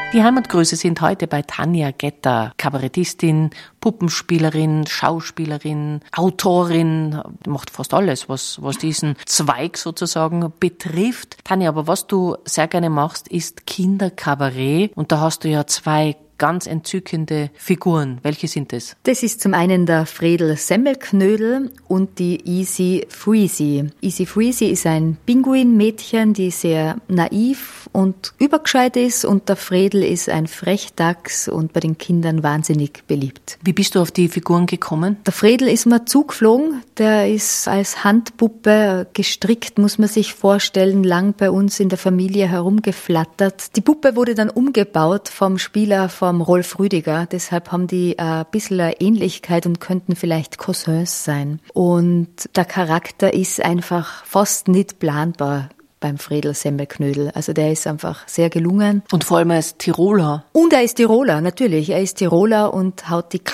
Die Heimatgrüße sind heute bei Tanja Getter, Kabarettistin, Puppenspielerin, Schauspielerin, Autorin, macht fast alles, was diesen Zweig sozusagen betrifft. Tanja, aber was du sehr gerne machst, ist Kinderkabarett und da hast du ja zwei ganz entzückende Figuren. Welche sind das? Das ist zum einen der Fredel Semmelknödel und die Easy Freezy. Easy Freezy ist ein Pinguinmädchen, die sehr naiv und übergescheit ist und der Fredel ist ein Frechdachs und bei den Kindern wahnsinnig beliebt. Wie bist du auf die Figuren gekommen? Der Fredel ist mir zugeflogen. Der ist als Handpuppe gestrickt, muss man sich vorstellen, lang bei uns in der Familie herumgeflattert. Die Puppe wurde dann umgebaut vom Spieler vom Rolf Rüdiger, deshalb haben die ein bisschen eine Ähnlichkeit und könnten vielleicht Cousins sein. Und der Charakter ist einfach fast nicht planbar beim Fredel Semmelknödel. Also der ist einfach sehr gelungen. Und vor allem als Tiroler. Und er ist Tiroler, natürlich. Er ist Tiroler und haut die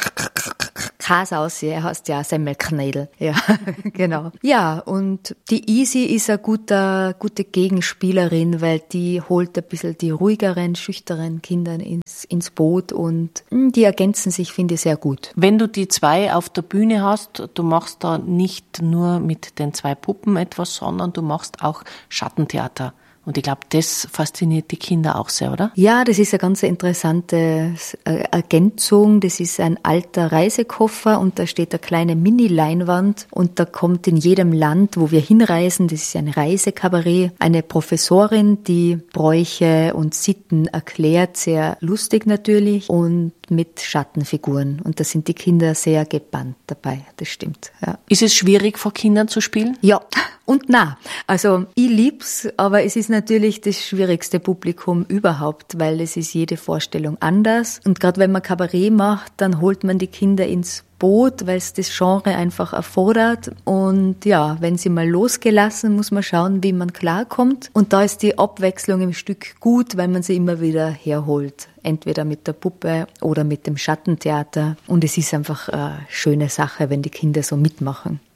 Kas aus. Er heißt ja Semmelknödel. Ja, genau. Ja, und die Easy ist eine gute Gegenspielerin, weil die holt ein bisschen die ruhigeren, schüchteren Kinder ins Boot und die ergänzen sich, finde ich, sehr gut. Wenn du die zwei auf der Bühne hast, du machst da nicht nur mit den zwei Puppen etwas, sondern du machst auch Schattentheater. Und ich glaube, das fasziniert die Kinder auch sehr, oder? Ja, das ist eine ganz interessante Ergänzung. Das ist ein alter Reisekoffer und da steht eine kleine Mini-Leinwand und da kommt in jedem Land, wo wir hinreisen, das ist ein Reisekabarett, eine Professorin, die Bräuche und Sitten erklärt, sehr lustig natürlich und mit Schattenfiguren. Und da sind die Kinder sehr gebannt dabei, das stimmt. Ja. Ist es schwierig, vor Kindern zu spielen? Ja und na. Also ich lieb's, aber es ist natürlich das schwierigste Publikum überhaupt, weil es ist jede Vorstellung anders. Und gerade wenn man Kabarett macht, dann holt man die Kinder ins Boot, weil es das Genre einfach erfordert. Und ja, wenn sie mal losgelassen, muss man schauen, wie man klarkommt. Und da ist die Abwechslung im Stück gut, weil man sie immer wieder herholt. Entweder mit der Puppe oder mit dem Schattentheater. Und es ist einfach eine schöne Sache, wenn die Kinder so mitmachen.